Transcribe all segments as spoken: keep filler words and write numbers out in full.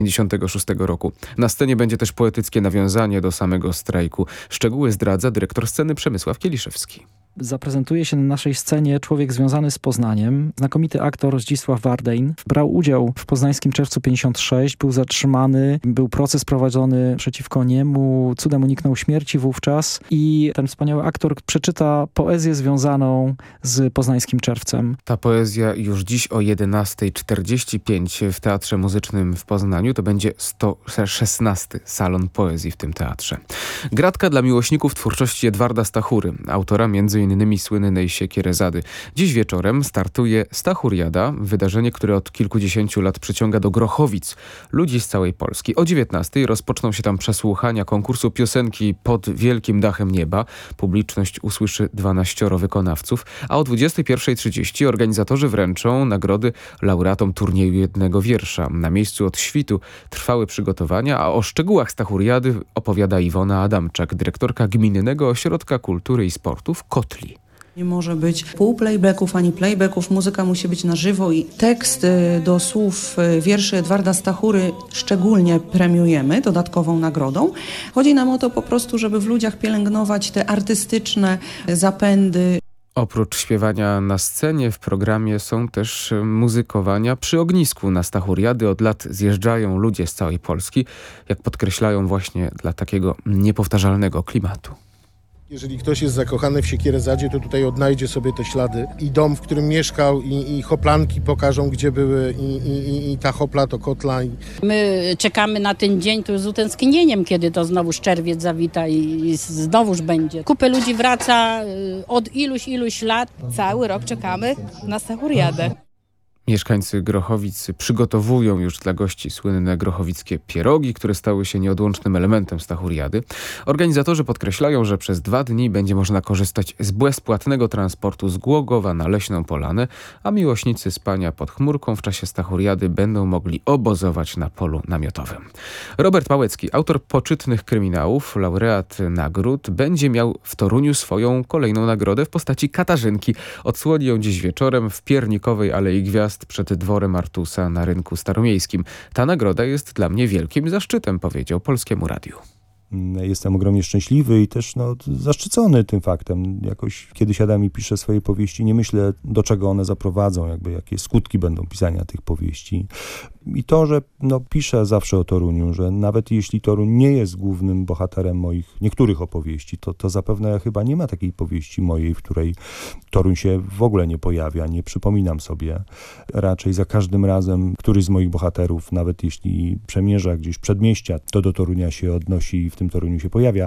pięćdziesiątego szóstego roku. Na scenie będzie też poetyckie nawiązanie do samego strajku. Szczegóły zdradza dyrektor sceny Przemysław Kieliszewski. Zaprezentuje się na naszej scenie człowiek związany z Poznaniem. Znakomity aktor Zdzisław Wardein. Brał udział w poznańskim Czerwcu pięćdziesiąt sześć, był zatrzymany, był proces prowadzony przeciwko niemu, cudem uniknął śmierci wówczas i ten wspaniały aktor przeczyta poezję związaną z poznańskim Czerwcem. Ta poezja już dziś o jedenasta czterdzieści pięć w Teatrze Muzycznym w Poznaniu. To będzie sto szesnasty salon poezji w tym teatrze. Gratka dla miłośników twórczości Edwarda Stachury, autora między innymi słynnej Siekierezady. Dziś wieczorem startuje Stachuriada, wydarzenie, które od kilkudziesięciu lat przyciąga do Grochowic ludzi z całej Polski. O dziewiętnastej rozpoczną się tam przesłuchania konkursu piosenki Pod wielkim dachem nieba. Publiczność usłyszy dwanaścioro wykonawców, a o dwudziestej pierwszej trzydzieści organizatorzy wręczą nagrody laureatom turnieju jednego wiersza. Na miejscu od świtu trwały przygotowania, a o szczegółach Stachuriady opowiada Iwona Adamczak, dyrektorka Gminnego Ośrodka Kultury i Sportu w Kotli. Nie może być pół playbacków ani playbacków, muzyka musi być na żywo i tekst do słów wierszy Edwarda Stachury szczególnie premiujemy dodatkową nagrodą. Chodzi nam o to po prostu, żeby w ludziach pielęgnować te artystyczne zapędy. Oprócz śpiewania na scenie w programie są też muzykowania przy ognisku. Na Stachuriady od lat zjeżdżają ludzie z całej Polski, jak podkreślają, właśnie dla takiego niepowtarzalnego klimatu. Jeżeli ktoś jest zakochany w Siekierezadzie, to tutaj odnajdzie sobie te ślady. I dom, w którym mieszkał, i, i hoplanki pokażą, gdzie były, i, i, i ta hopla to kotla. I... My czekamy na ten dzień tu z utęsknieniem, kiedy to znowu czerwiec zawita i, i znowuż będzie. Kupę ludzi wraca od iluś, iluś lat. Cały rok czekamy na Stachuriadę. Mieszkańcy Grochowic przygotowują już dla gości słynne grochowickie pierogi, które stały się nieodłącznym elementem Stachuriady. Organizatorzy podkreślają, że przez dwa dni będzie można korzystać z bezpłatnego transportu z Głogowa na Leśną Polanę, a miłośnicy spania pod chmurką w czasie Stachuriady będą mogli obozować na polu namiotowym. Robert Małecki, autor poczytnych kryminałów, laureat nagród, będzie miał w Toruniu swoją kolejną nagrodę w postaci Katarzynki. Odsłoni ją dziś wieczorem w Piernikowej Alei Gwiazd przed dworem Artusa na rynku staromiejskim. Ta nagroda jest dla mnie wielkim zaszczytem, powiedział Polskiemu Radiu. Jestem ogromnie szczęśliwy i też no, zaszczycony tym faktem. Jakoś kiedy siadam i piszę swoje powieści, nie myślę, do czego one zaprowadzą, jakby jakie skutki będą pisania tych powieści. I to, że no, piszę zawsze o Toruniu, że nawet jeśli Toruń nie jest głównym bohaterem moich niektórych opowieści, to, to zapewne chyba nie ma takiej powieści mojej, w której Toruń się w ogóle nie pojawia. Nie przypominam sobie. Raczej za każdym razem któryś z moich bohaterów, nawet jeśli przemierza gdzieś przedmieścia, to do Torunia się odnosi i w tym Toruniu się pojawia.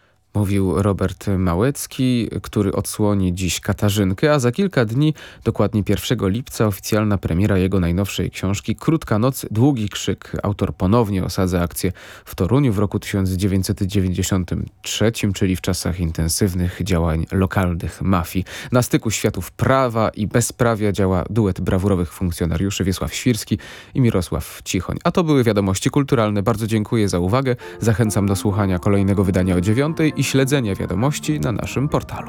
Mówił Robert Małecki, który odsłoni dziś Katarzynkę, a za kilka dni, dokładnie pierwszego lipca, oficjalna premiera jego najnowszej książki Krótka noc, długi krzyk. Autor ponownie osadza akcję w Toruniu w roku tysiąc dziewięćset dziewięćdziesiątym trzecim, czyli w czasach intensywnych działań lokalnych mafii. Na styku światów prawa i bezprawia działa duet brawurowych funkcjonariuszy Wiesław Świrski i Mirosław Cichoń. A to były wiadomości kulturalne. Bardzo dziękuję za uwagę. Zachęcam do słuchania kolejnego wydania o dziewiątej i śledzenia wiadomości na naszym portalu.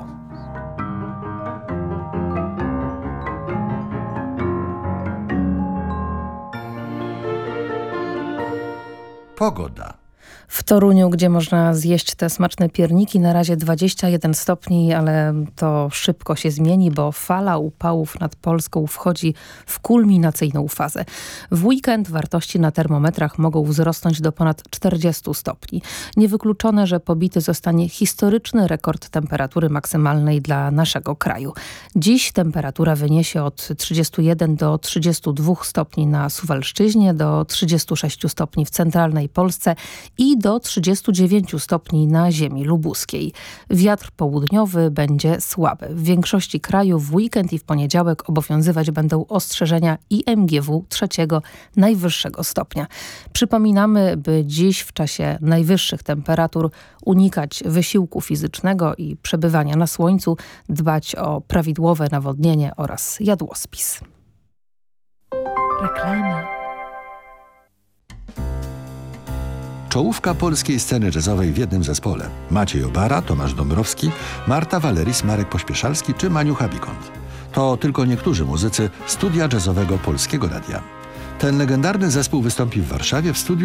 Pogoda. W Toruniu, gdzie można zjeść te smaczne pierniki, na razie dwadzieścia jeden stopni, ale to szybko się zmieni, bo fala upałów nad Polską wchodzi w kulminacyjną fazę. W weekend wartości na termometrach mogą wzrosnąć do ponad czterdziestu stopni. Niewykluczone, że pobity zostanie historyczny rekord temperatury maksymalnej dla naszego kraju. Dziś temperatura wyniesie od trzydziestu jeden do trzydziestu dwóch stopni na Suwalszczyźnie, do trzydziestu sześciu stopni w centralnej Polsce i do trzydziestu dziewięciu stopni na ziemi lubuskiej. Wiatr południowy będzie słaby. W większości kraju w weekend i w poniedziałek obowiązywać będą ostrzeżenia I M G W trzeciego najwyższego stopnia. Przypominamy, by dziś w czasie najwyższych temperatur unikać wysiłku fizycznego i przebywania na słońcu, dbać o prawidłowe nawodnienie oraz jadłospis. Reklama. Czołówka polskiej sceny jazzowej w jednym zespole. Maciej Obara, Tomasz Dąbrowski, Marta Valeris, Marek Pośpieszalski czy Maniucha Bikont. To tylko niektórzy muzycy studia jazzowego Polskiego Radia. Ten legendarny zespół wystąpi w Warszawie w studiu